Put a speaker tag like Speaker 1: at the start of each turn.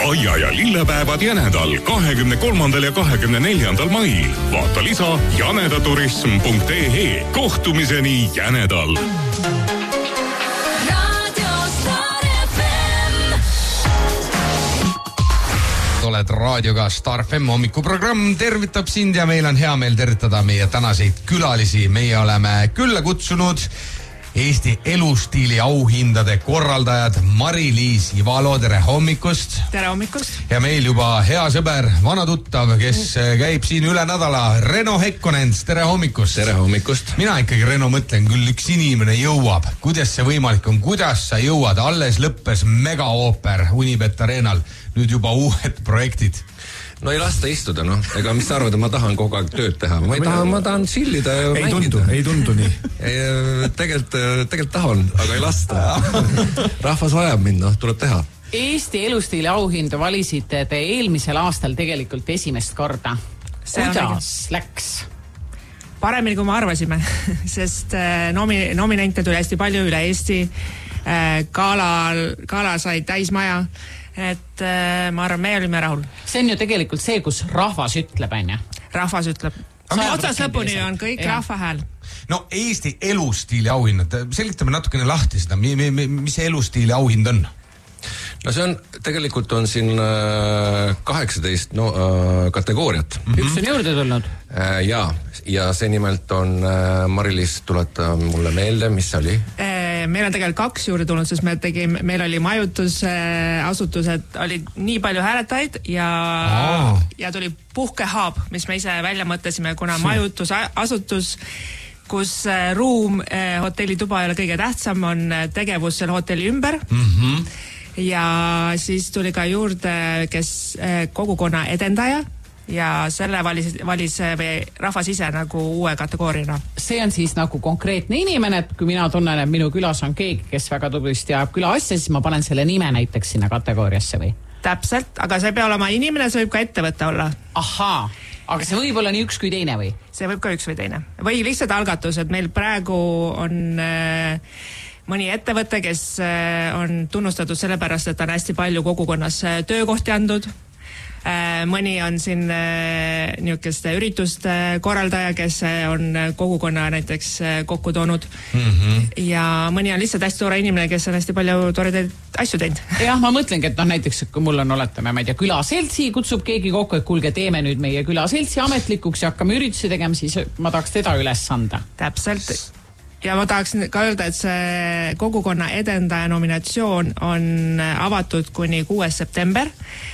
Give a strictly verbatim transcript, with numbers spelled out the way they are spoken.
Speaker 1: aia- ja lillepäevad Jänedal kahekümne kolmandal ja kahekümne neljandal mail. Vaata lisa janedaturism punkt ee. Kohtumiseni Jänedal.
Speaker 2: Oled raadioga Star F M hommikuprogramm tervitab sind ja meil on hea meel tervitada meie tänaseid külalisi. Meie oleme külla kutsunud Eesti elustiili auhindade korraldajad Mari-Liis Ivalo, tere hommikust.
Speaker 3: Tere hommikust.
Speaker 2: Ja meil juba hea sõber, vana tuttav, kes käib siin üle nädala, Reno Hekkonens, tere hommikust.
Speaker 4: Tere hommikust.
Speaker 2: Mina ikkagi, Reno, mõtlen küll, üks inimene jõuab. Kuidas see võimalik on? Kuidas sa jõuad? Alles lõppes megaooper Unibet Arenal. Nüüd juba uued projektid.
Speaker 4: No ei lasta istuda, noh. Ega mis sa arvad, et ma tahan kogu aeg tööd teha. Ma ei taha, ma tahan chillida ja
Speaker 2: ei
Speaker 4: mängida.
Speaker 2: Tundu, ei tundu nii.
Speaker 4: Tegelikult, tegelikult tahan, aga ei lasta. Rahvas vajab mind, noh, tuleb teha.
Speaker 3: Eesti elustiili auhindu valisite te eelmisel aastal tegelikult esimest korda. Kuidas läks?
Speaker 5: Paremini, kui me arvasime, sest nomi- nominente tuli hästi palju üle Eesti. Gala, gala sai täismaja. Et äh, ma arvan, me olime rahul.
Speaker 3: See on ju tegelikult see, kus rahvas ütleb, on ju?
Speaker 5: Rahvas ütleb. Otsas lõpuni on kõik ja. Rahva hääl.
Speaker 2: No Eesti elustiili auhinnad, selgitame natukene lahti seda, mis see elustiili auhind on?
Speaker 4: No see on, tegelikult on siin kaheksateist no, kategooriat.
Speaker 3: Mm-hmm. Üks on juurde tulnud?
Speaker 4: Jaa, ja see nimelt on, Mari-Liis, tuleta mulle meelde, mis see oli?
Speaker 5: Meil on tegelikult kaks juurde tulnud, sest me tegime, meil oli majutusasutused, oli nii palju hääletajaid ja, ja tuli puhkehaab, mis me ise välja mõtlesime, kuna majutusasutus, kus ruum, hotellituba ei ole kõige tähtsam, on tegevus selle hotelli ümber. Mm-hmm. Ja siis tuli ka juurde, kes kogukonna edendaja ja selle valis, valis rahvas ise nagu uue kategooriana.
Speaker 3: See on siis nagu konkreetne inimene, et kui mina tunnen, et minu külas on keegi, kes väga tublisti ajab küla asja, siis ma panen selle nime näiteks sinna kategooriasse või?
Speaker 5: Täpselt, aga see ei pea olema inimene, see võib ka ettevõte olla.
Speaker 3: Ahaa, aga see võib olla nii üks kui teine või?
Speaker 5: See võib ka üks või teine. Või lihtsalt algatus, et meil praegu on äh, mõni ettevõte, kes äh, on tunnustatud sellepärast, et on hästi palju kogukonnas äh, töökohti andnud. Mõni on siin niisugust ürituste korraldaja, kes on kogukonna näiteks kokku toonud. Mm-hmm. Ja mõni on lihtsalt hästi tore inimene, kes on hästi palju toredaid asju teinud.
Speaker 3: Jah, ma mõtlengi, et noh, näiteks kui mul on, oletame, ma ei tea, külaseltsi, kutsub keegi kokku, et kuulge, teeme nüüd meie külaseltsi ametlikuks ja hakkame üritusi tegema, siis ma tahaks teda üles anda.
Speaker 5: Täpselt. Ja ma tahaksin ka öelda, et see kogukonna edendaja nominatsioon on avatud kuni kuues september.